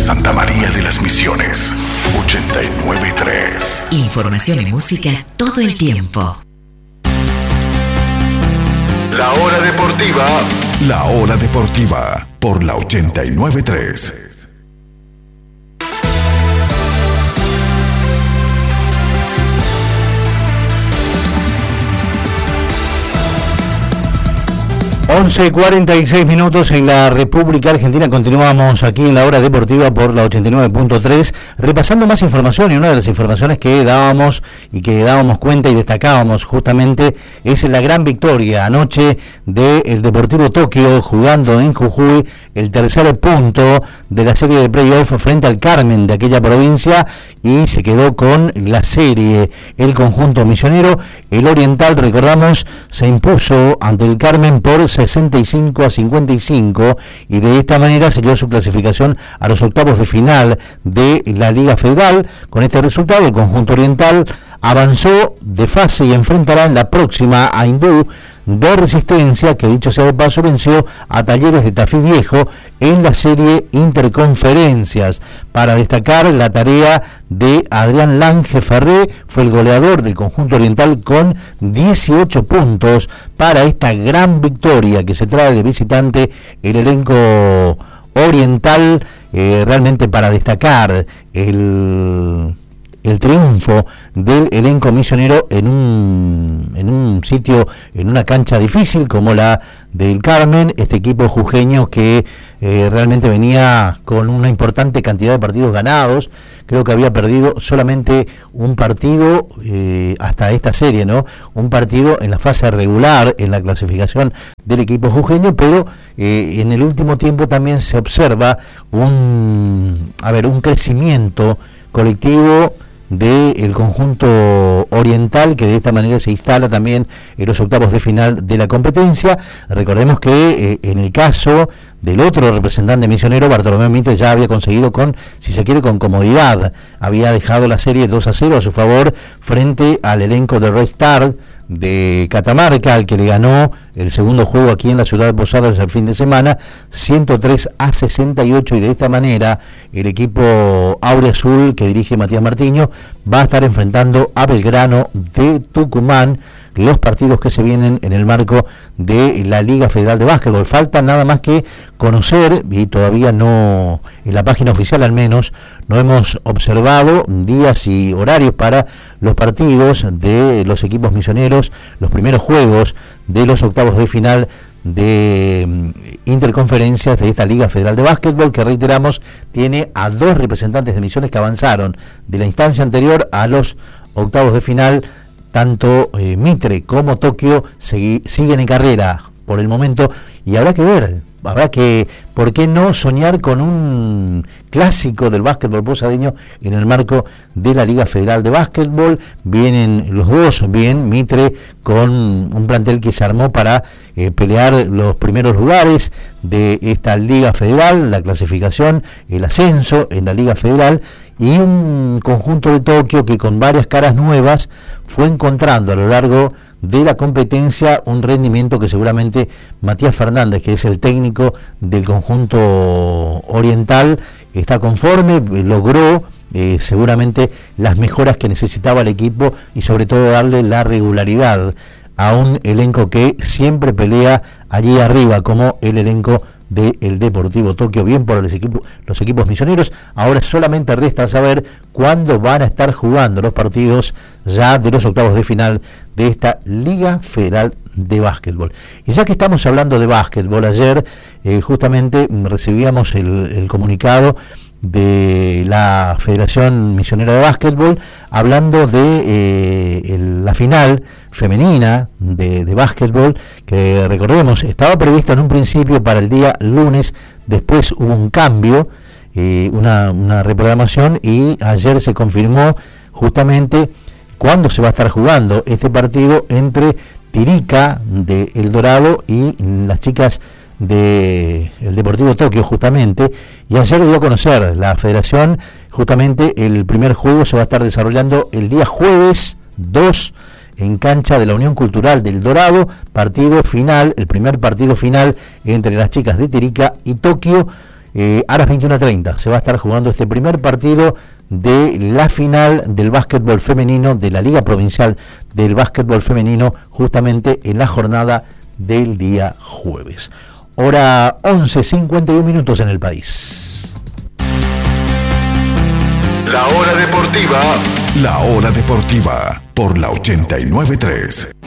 Santa María de las Misiones, 89.3. Información y música todo el tiempo. La hora deportiva. La hora deportiva por la 89.3. 11:46 en la República Argentina. Continuamos aquí en la hora deportiva por la 89.3, repasando más información, y una de las informaciones que dábamos cuenta y destacábamos justamente es la gran victoria anoche del Deportivo Tokio, jugando en Jujuy el tercer punto de la serie de playoff frente al Carmen de aquella provincia, y se quedó con la serie el conjunto misionero. El Oriental, recordamos, se impuso ante el Carmen por 65-55, y de esta manera selló su clasificación a los octavos de final de la Liga Federal. Con este resultado, el conjunto oriental avanzó de fase y enfrentará en la próxima a Hindú de Resistencia, que dicho sea de paso venció a Talleres de Tafí Viejo en la serie Interconferencias. Para destacar la tarea de Adrián Lange Ferré, fue el goleador del conjunto oriental con 18 puntos para esta gran victoria que se trae de visitante el elenco oriental. Realmente para destacar el triunfo del elenco misionero en un sitio, en una cancha difícil como la del Carmen, este equipo jujeño que realmente venía con una importante cantidad de partidos ganados. Creo que había perdido solamente un partido hasta esta serie, ¿no? Un partido en la fase regular, en la clasificación del equipo jujeño, pero en el último tiempo también se observa un crecimiento colectivo del conjunto oriental, que de esta manera se instala también en los octavos de final de la competencia. Recordemos que en el caso del otro representante misionero, Bartolomé Mitre, ya había conseguido con comodidad, había dejado la serie 2-0 a su favor frente al elenco de Red Star de Catamarca, al que le ganó el segundo juego aquí en la ciudad de Posadas el fin de semana, 103-68, y de esta manera el equipo Auriazul, que dirige Matías Martiño, va a estar enfrentando a Belgrano de Tucumán, los partidos que se vienen en el marco de la Liga Federal de Básquetbol. Falta nada más que conocer, y todavía no, en la página oficial al menos, no hemos observado días y horarios para los partidos de los equipos misioneros, los primeros juegos de los octavos de final de interconferencias de esta Liga Federal de Básquetbol, que reiteramos tiene a dos representantes de Misiones que avanzaron de la instancia anterior a los octavos de final. Tanto Mitre como Tokio siguen en carrera por el momento, y habrá que ver, ¿por qué no soñar con un clásico del básquetbol posadeño en el marco de la Liga Federal de Básquetbol? Vienen los dos, bien, Mitre con un plantel que se armó para pelear los primeros lugares de esta Liga Federal, la clasificación, el ascenso en la Liga Federal, y un conjunto de Tokio que con varias caras nuevas fue encontrando a lo largo de la competencia un rendimiento que seguramente Matías Fernández, que es el técnico del conjunto oriental, está conforme, logró seguramente las mejoras que necesitaba el equipo, y sobre todo darle la regularidad a un elenco que siempre pelea allí arriba, como el elenco del Deportivo Tokio. Bien por los equipos misioneros. Ahora solamente resta saber cuándo van a estar jugando los partidos ya de los octavos de final de esta Liga Federal de Básquetbol. Y ya que estamos hablando de básquetbol, ayer justamente recibíamos el comunicado de la Federación Misionera de Básquetbol, hablando de la final femenina de básquetbol, que recordemos estaba previsto en un principio para el día lunes, después hubo un cambio, una reprogramación, y ayer se confirmó justamente cuándo se va a estar jugando este partido entre Tirica de El Dorado y las chicas de el Deportivo Tokio, justamente. Y ayer dio a conocer la federación, justamente el primer juego se va a estar desarrollando el día jueves 2 en cancha de la Unión Cultural del Dorado, partido final, el primer partido final entre las chicas de Tirica y Tokio. A las 21:30 se va a estar jugando este primer partido de la final del básquetbol femenino, de la Liga Provincial del Básquetbol Femenino, justamente en la jornada del día jueves. Hora 11:51 en el país. La hora deportiva. La hora deportiva por la 89.3.